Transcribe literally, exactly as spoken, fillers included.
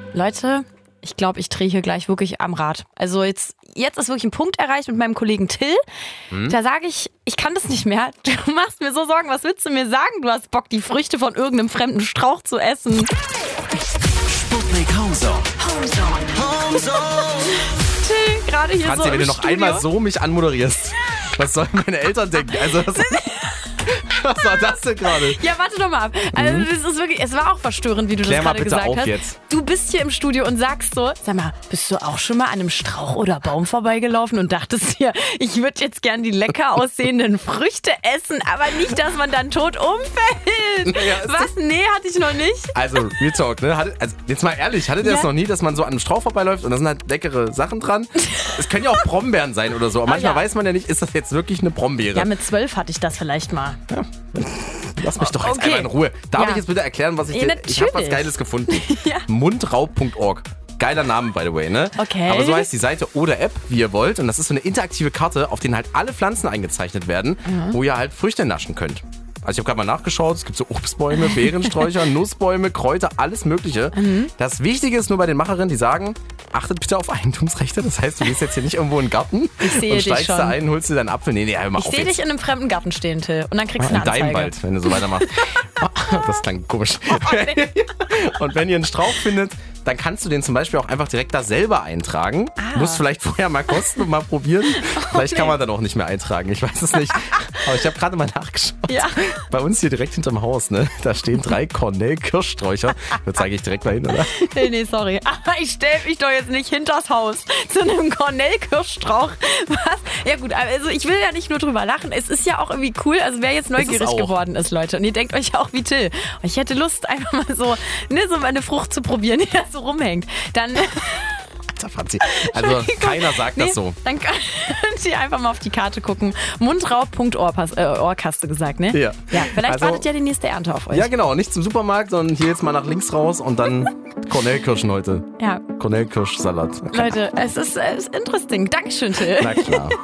Leute, ich glaube, ich drehe hier gleich wirklich am Rad. Also jetzt, jetzt ist wirklich ein Punkt erreicht mit meinem Kollegen Till. Hm? Da sage ich, ich kann das nicht mehr. Du machst mir so Sorgen, was willst du mir sagen? Du hast Bock, die Früchte von irgendeinem fremden Strauch zu essen. Sputnik Homezone. Homezone. Homezone. Till, gerade hier Franzi, so im wenn du noch Studio. einmal so mich anmoderierst, was sollen meine Eltern denken? Also das, was war das denn gerade? Ja, warte doch mal ab. Also Mhm. das ist wirklich, es war auch verstörend, wie du Klär das mal gerade bitte gesagt auf hast. jetzt. Du bist hier im Studio und sagst so, sag mal, bist du auch schon mal an einem Strauch oder Baum vorbeigelaufen und dachtest dir, ich würde jetzt gern die lecker aussehenden Früchte essen, aber nicht, dass man dann tot umfällt. Naja, ist Was? Nee, hatte ich noch nicht. Also, Real Talk, ne? Hattet, also, jetzt mal ehrlich, hattet ihr Ja. das noch nie, dass man so an einem Strauch vorbeiläuft und da sind halt leckere Sachen dran? Es können ja auch Brombeeren sein oder so, aber Ah, manchmal ja. weiß man ja nicht, ist das jetzt wirklich eine Brombeere? Ja, mit zwölf hatte ich das vielleicht mal. Lass mich doch jetzt Okay. einmal in Ruhe. Darf Ja. ich jetzt bitte erklären, was ich Ja, dir... Ich habe was natürlich. Geiles gefunden. Ja. mundraub punkt org. Geiler Name, by the way, ne? Okay. Aber so heißt die Seite oder App, wie ihr wollt. Und das ist so eine interaktive Karte, auf denen halt alle Pflanzen eingezeichnet werden, Mhm. wo ihr halt Früchte naschen könnt. Also ich habe gerade mal nachgeschaut, es gibt so Obstbäume, Beerensträucher, Nussbäume, Kräuter, alles mögliche. Mhm. Das Wichtige ist nur bei den Macherinnen, die sagen, achtet bitte auf Eigentumsrechte. Das heißt, du gehst jetzt hier nicht irgendwo in den Garten Ich sehe und dich steigst schon. da ein, holst dir deinen Apfel. Nee, nee, hör mal Ich auf sehe jetzt. dich in einem fremden Garten stehen, Till. Und dann kriegst du In eine Anzeige. deinem Wald, wenn du so weitermachst. Das klang komisch. nee. Und wenn ihr einen Strauch findet, dann kannst du den zum Beispiel auch einfach direkt da selber eintragen. Ah. Musst vielleicht vorher mal kosten und mal probieren. Vielleicht kann nee. man dann auch nicht mehr eintragen. Ich weiß es nicht. Aber ich habe gerade mal nachgeschaut. Ja. Bei uns hier direkt hinterm Haus, ne? Da stehen drei Cornell-Kirschsträucher. Da zeige ich direkt mal hin, oder? Nee, nee, sorry. Aber ich stelle mich doch jetzt nicht hinters Haus zu einem Cornell-Kirschstrauch. Was? Ja gut, also ich will ja nicht nur drüber lachen. Es ist ja auch irgendwie cool, also wer jetzt neugierig auch. geworden ist, Leute. Und ihr denkt euch auch wie Till. Ich hätte Lust, einfach mal so, ne, so meine Frucht zu probieren, die da so rumhängt. Dann... Alter, Franzi. Also Entschuldigung. keiner sagt Nee, das so. Dann könnt ihr einfach mal auf die Karte gucken. mundraub punkt org äh, Org hast du gesagt, ne? Ja. Ja, vielleicht Also- wartet ja die nächste Ernte auf euch. Ja, genau. Nicht zum Supermarkt, sondern hier jetzt mal nach links raus und dann Cornell-Kirschen heute. Ja. Cornell-Kirschsalat. Leute, es ist, es ist interesting. Dankeschön, Till. Na klar.